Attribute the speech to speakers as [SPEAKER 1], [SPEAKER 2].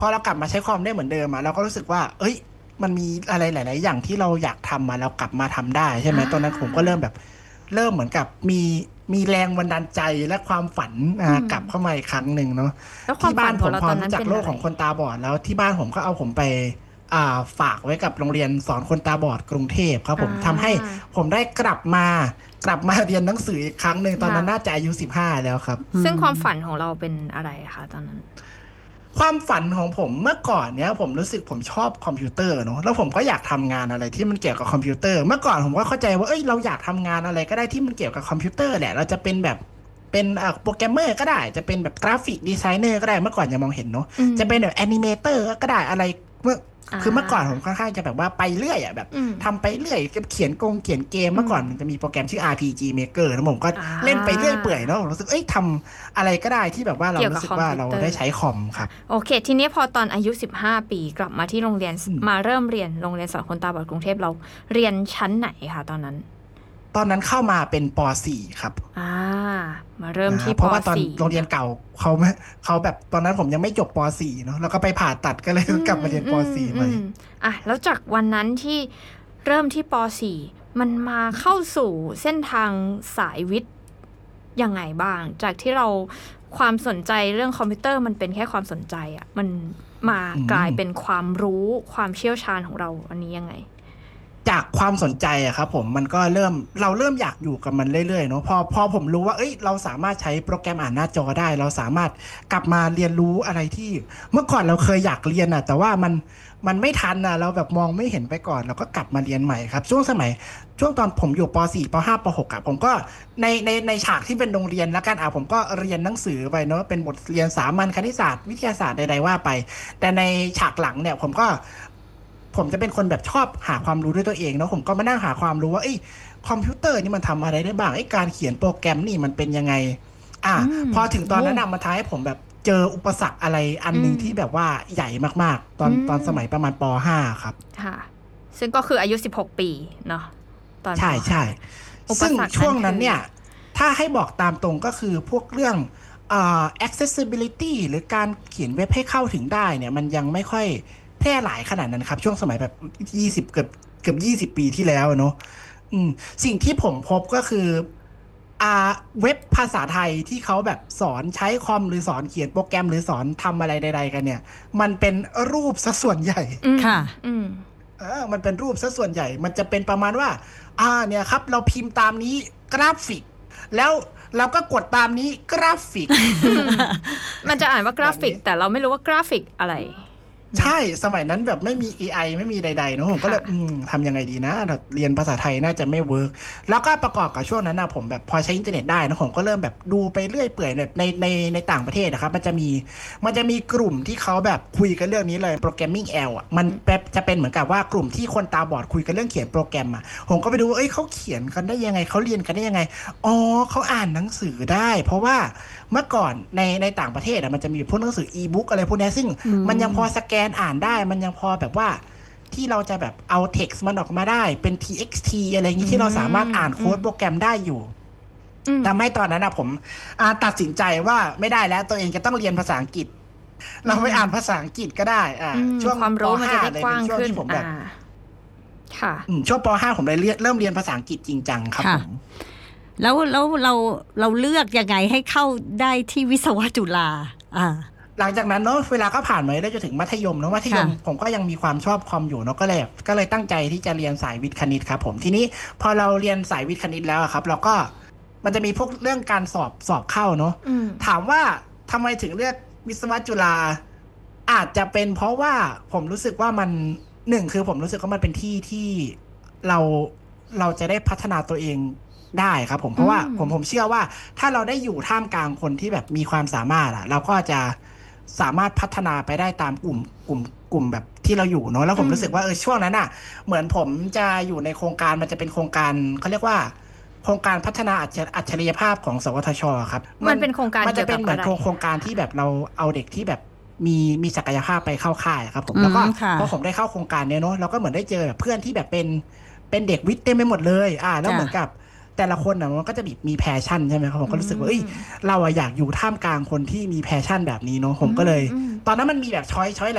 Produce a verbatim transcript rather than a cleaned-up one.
[SPEAKER 1] พอเรากลับมาใช้คอมได้เหมือนเดิมอะเราก็รู้สึกว่าเอ้ยมันมีอะไรหลายๆอย่างที่เราอยากทำมาเรากลับมาทำได้ใช่ไหม
[SPEAKER 2] อ่
[SPEAKER 1] ตอนนั้นผมก็
[SPEAKER 2] า
[SPEAKER 1] เริ่มแบบเริ่มเหมือนกับมีมีแรงบันดาลใจและความฝันอ่า
[SPEAKER 2] อืม
[SPEAKER 1] กลับเข้ามาอีกครั้งหนึ่งเนาะ
[SPEAKER 2] แล้วความ
[SPEAKER 1] ที่บ้านผม
[SPEAKER 2] ฝันของเราตอนนั้น
[SPEAKER 1] พอรู้จัก
[SPEAKER 2] เป็นอะไร
[SPEAKER 1] โลกของคนตาบอดแล้วที่บ้านผมก็เอาผมไปอ่าฝากไว้กับโรงเรียนสอนคนตาบอดกรุงเทพครับ
[SPEAKER 2] อ่
[SPEAKER 1] ผมทำให้
[SPEAKER 2] า
[SPEAKER 1] ผมได้กลับมากลับมาเรียนหนังสืออีกครั้งหนึ่งตอนนั้นน่า
[SPEAKER 2] ค่ะ
[SPEAKER 1] จะอายุสิบห้าแล้วครับ
[SPEAKER 3] อื
[SPEAKER 2] ซึ่งความ
[SPEAKER 3] ม
[SPEAKER 2] ฝันของเราเป็นอะไรคะตอนนั้น
[SPEAKER 1] ความฝันของผมเมื่อก่อนเนี้ยผมรู้สึกผมชอบคอมพิวเตอร์เนอะแล้วผมก็อยากทำงานอะไรที่มันเกี่ยวกับคอมพิวเตอร์เมื่อก่อนผมก็เข้าใจว่าเอ้ยเราอยากทำงานอะไรก็ได้ที่มันเกี่ยวกับคอมพิวเตอร์แหละเราจะเป็นแบบเป็นเอ่อโปรแกรมเมอร์ก็ได้จะเป็นแบบกราฟิกดีไซเนอร์ก็ได้เมื่อก่อนยังมองเห็นเนอะ
[SPEAKER 2] อืม
[SPEAKER 1] จะเป็นแบบแอนิเมเตอร์ก็ได้อะไรเมื่อ
[SPEAKER 2] อ่
[SPEAKER 1] คือเมื่อก่อนผม
[SPEAKER 2] า
[SPEAKER 1] ค่อนข้างจะแบบว่าไปเรื่อยอ่ะแบบ
[SPEAKER 2] อืม
[SPEAKER 1] ทำไปเรื่อยเขียนกงเขียนเกม
[SPEAKER 2] อืม
[SPEAKER 1] เมื่อก่อนมันจะมีโปรแกรมชื่อ อาร์ พี จี Maker แล้วผมก็
[SPEAKER 2] อ่
[SPEAKER 1] เล่นไปเรื่อย
[SPEAKER 2] า
[SPEAKER 1] เปื่อยเนาะผมรู้สึกเอ้ยทำอะไรก็ได้ที่แบบว่าเรา
[SPEAKER 2] เกี่ยวกับ
[SPEAKER 1] รู้สึกว่าเรา
[SPEAKER 2] คอมพิวเตอร์
[SPEAKER 1] ได้ใช้คอมครับ
[SPEAKER 2] โอเคทีนี้พอตอนอายุสิบห้าปีกลับมาที่โรงเรียนมาเริ่มเรียนโรงเรียนสอนคนตาบอดกรุงเทพเราเรียนชั้นไหนคะตอนนั้น
[SPEAKER 1] ตอนนั้นเข้ามาเป็นป .สี่ ครับ
[SPEAKER 2] อ่ามาเริ่ม
[SPEAKER 1] อ่า
[SPEAKER 2] ที่ป
[SPEAKER 1] เพราะว่าตอน
[SPEAKER 2] สี่
[SPEAKER 1] โรงเรียนเก่าเขาไม่เขาแบบตอนนั้นผมยังไม่จบป .สี่ เนาะแล้วก็ไปผ่าตัดก็เลย
[SPEAKER 2] อื
[SPEAKER 1] กลับ
[SPEAKER 2] ม
[SPEAKER 1] มาเรียนป
[SPEAKER 2] อืม
[SPEAKER 1] .สี่ ให
[SPEAKER 2] อื
[SPEAKER 1] ม่
[SPEAKER 2] มอ่ะแล้วจากวันนั้นที่เริ่มที่ปสี่มันมาเข้าสู่เส้นทางสายวิทย์ยังไงบ้าง จากที่เราความสนใจเรื่องคอมพิวเตอร์มันเป็นแค่ความสนใจอ่ะมันมา
[SPEAKER 1] อื
[SPEAKER 2] กลาย
[SPEAKER 1] ม
[SPEAKER 2] เป็นความรู้ความเชี่ยวชาญของเราอันนี้ยังไง
[SPEAKER 1] จากความสนใจอะครับผมมันก็เริ่มเราเริ่มอยากอยู่กับมันเรื่อยๆเนาะพอพอผมรู้ว่าเอ้ยเราสามารถใช้โปรแกรมอ่านหน้าจอได้เราสามารถกลับมาเรียนรู้อะไรที่เมื่อก่อนเราเคยอยากเรียนอะแต่ว่ามันมันไม่ทันอะเราแบบมองไม่เห็นไปก่อนเราก็กลับมาเรียนใหม่ครับช่วงสมัยช่วงตอนผมอยู่ป .สี่ ป .ห้า ป .หก อะผมก็ในในในฉากที่เป็นโรงเรียนแล้วกันอ่ะผมก็เรียนหนังสือไปเนาะเป็นบทเรียนสามัญคณิตศาสตร์วิทยาศาสตร์ใดๆว่าไปแต่ในฉากหลังเนี่ยผมก็ ผมจะเป็นคนแบบชอบหาความรู้ด้วยตัวเองเนาะผมก็มานั่งหาความรู้ว่าไอ้ยคอมพิวเตอร์นี่มันทำอะไรได้บ้างไอ้การเขียนโปรแกรมนี่มันเป็นยังไงอ่ะ
[SPEAKER 2] อืม
[SPEAKER 1] พอถึงตอน
[SPEAKER 2] โอ้
[SPEAKER 1] นั้นนะมันทำให้ผมแบบเจออุปสรรคอะไรอัน
[SPEAKER 2] อืม
[SPEAKER 1] หนึ่งที่แบบว่าใหญ่มากๆ ตอน
[SPEAKER 2] อื
[SPEAKER 1] ตอนส
[SPEAKER 2] ม
[SPEAKER 1] มัยประมาณป .ห้า ครับ
[SPEAKER 2] ค่ะซึ่งก็คืออายุสิบหกปีเนาะตอนป
[SPEAKER 1] ใช่ใช่
[SPEAKER 2] ห้าอุป
[SPEAKER 1] ซึ่ง
[SPEAKER 2] สรรค
[SPEAKER 1] ช่วงนั้
[SPEAKER 2] นั้นคือ
[SPEAKER 1] นเนี่ยถ้าให้บอกตามตรงก็คือพวกเรื่องเอ่อ accessibility หรือการเขียนเว็บให้เข้าถึงได้เนี่ยมันยังไม่ค่อยแพร่หลายขนาดนั้นครับช่วงสมัยแบบยี่สิบเกือบเกือบยี่สิบปีที่แล้วอะเนาะ อืมสิ่งที่ผมพบก็คืออ่าเว็บภาษาไทยที่เขาแบบสอนใช้คอมหรือสอนเขียนโปรแกรมหรือสอนทำอะไรใดๆกันเนี่ยมันเป็นรูปซะส่วนใหญ่
[SPEAKER 2] อืม
[SPEAKER 3] ค่ะ
[SPEAKER 2] อืม
[SPEAKER 1] เออมันเป็นรูปซะส่วนใหญ่มันจะเป็นประมาณว่าอ่าเนี่ยครับเราพิมพ์ตามนี้กราฟิกแล้วเราก็กดตามนี้กราฟิก
[SPEAKER 2] มันจะอ่านว่ากราฟิก
[SPEAKER 1] แบบนี้
[SPEAKER 2] แต่เราไม่รู้ว่ากราฟิกอะไร
[SPEAKER 1] ใช่สมัยนั้นแบบไม่มี เอ ไอ ไม่มีใดๆเนอะผมก็เลย
[SPEAKER 2] ค่ะ
[SPEAKER 1] อืมทำยังไงดีนะแบบเรียนภาษาไทยน่าจะไม่เวิร์กแล้วก็ประกอบกับช่วงนั้นนะผมแบบพอใช้อินเทอร์เน็ตได้นะผมก็เริ่มแบบดูไปเรื่อยเปื่อยแบบในในในต่างประเทศนะครับมันจะมีมันจะมีกลุ่มที่เขาแบบคุยกันเรื่องนี้เลยโปรแกรมมิ่งแอลอ่ะมันแบบจะเป็นเหมือนกับว่ากลุ่มที่คนตาบอดคุยกันเรื่องเขียนโปรแกรมอ่ะผมก็ไปดูว่าเอ้ยเขาเขียนกันได้ยังไงเขาเรียนกันได้ยังไงอ๋อเขาอ่านหนังสือได้ เพราะว่าเมื่อก่อนในในต่างประเทศอะมันจะมีพวกหนังสืออีบุ๊กอะไรพวกเนี้ยซึ่ง
[SPEAKER 3] อื
[SPEAKER 1] มันยังพอ
[SPEAKER 3] ม
[SPEAKER 1] สแกนอ่านได้ มันยังพอแบบว่าที่เราจะแบบเอา text มันออกมาได้เป็น ที เอ็กซ์ ที อะไรอย่าง
[SPEAKER 2] อื
[SPEAKER 1] นี้ที่เราสามารถ
[SPEAKER 2] ม
[SPEAKER 1] อ่าน
[SPEAKER 2] อื
[SPEAKER 1] โค้
[SPEAKER 2] ม
[SPEAKER 1] ดโปรแกรมได้อยู่
[SPEAKER 2] อืม
[SPEAKER 1] ทำให้ตอนนั้นนะผมอ่าตัดสินใจว่าไม่ได้แล้วตัวเองจะต้องเรียนภาษาอังกฤษ
[SPEAKER 2] อื
[SPEAKER 1] เราไปอ่าน
[SPEAKER 2] ม
[SPEAKER 1] ภาษาอังกฤษก็ได้อ่า
[SPEAKER 2] อืม
[SPEAKER 1] ช่วง
[SPEAKER 2] ความ
[SPEAKER 1] ป
[SPEAKER 2] รู้มันจะ
[SPEAKER 1] .ห้า
[SPEAKER 2] ได้
[SPEAKER 1] เลย
[SPEAKER 2] กว้าง
[SPEAKER 1] เป็นช่วง
[SPEAKER 2] ขึ้นอ่า
[SPEAKER 1] ที่ผมแบบ
[SPEAKER 2] ค่ะ
[SPEAKER 1] อืมช่วงป .ห้า ผมเลยเรียนเริ่มเรียนภาษาอังกฤษจริงจังครับ
[SPEAKER 3] ค่ะ
[SPEAKER 1] ผม
[SPEAKER 3] แล้วแล้วเราเราเลือกยังไงให้เข้าได้ที่วิศวะจุฬาอ่า
[SPEAKER 1] หลังจากนั้นเนาะเวลาก็ผ่านมาได้จนถึงมัธยมเนาะมัธยม
[SPEAKER 3] ค่ะ
[SPEAKER 1] ผมก็ยังมีความชอบคอมอยู่เนาะก็เลยก็เลยตั้งใจที่จะเรียนสายวิทย์คณิตครับผมทีนี้พอเราเรียนสายวิทย์คณิตแล้วอะครับเราก็มันจะมีพวกเรื่องการสอบสอบเข้าเนาะ
[SPEAKER 2] อืม
[SPEAKER 1] ถามว่าทำไมถึงเลือกวิศวะจุฬาอาจจะเป็นเพราะว่าผมรู้สึกว่ามันหนึ่งคือผมรู้สึกว่ามันเป็นที่ที่เราเราจะได้พัฒนาตัวเองได้ครับผมเพ
[SPEAKER 2] อื
[SPEAKER 1] ราะว่า
[SPEAKER 2] ม
[SPEAKER 1] ผมผมเชื่อว่าถ้าเราได้อยู่ท่ามกลางคนที่แบบมีความสามารถอะเราก็จะ สามารถพัฒนาไปได้ตามกลุ่มกลุ่มกลุ่มแบบที่เราอยู่เนอะแล้วผม
[SPEAKER 2] อืม
[SPEAKER 1] รู้สึกว่าเออช่วงนั้นอ่ะเหมือนผมจะอยู่ในโครงการมันจะเป็นโครงการเขาเรียกว่าโครงการพัฒนาอัจฉอัจฉริยภาภของสวทชครับ
[SPEAKER 2] มันเป็นโครงการ
[SPEAKER 1] มันจะ
[SPEAKER 2] เกี่ยวกับอะไร
[SPEAKER 1] เป็นเหมือนโครงโครงการที่แบบเราเอาเด็กที่แบบมีมีศักยภาพไปเข้าค่ายครับผม
[SPEAKER 3] อื
[SPEAKER 1] แล้วก็
[SPEAKER 3] มค่ะ
[SPEAKER 1] พอผมได้เข้าโครงการเนี้ยเนอะเราก็เหมือนได้เจอแบบเพื่อนที่แบบเป็นเป็นเด็กวิทย์เต็มไปหมดเลยอ่าแล้ว
[SPEAKER 3] จ้ะ
[SPEAKER 1] เหมือนกับแต่ละคนอ่ะมันก็จะมีมีแพชชั่นใช่ไหมครับผม
[SPEAKER 2] อื
[SPEAKER 1] ก็รู้สึกว่าเอ้ย
[SPEAKER 2] ม
[SPEAKER 1] เราอะอยากอยู่ท่ามกลางคนที่มีแพชชั่นแบบนี้เนาะผ
[SPEAKER 2] อืม
[SPEAKER 1] มก็เลย
[SPEAKER 2] อืม
[SPEAKER 1] ตอนนั้นมันมีแบบช้อยช้อย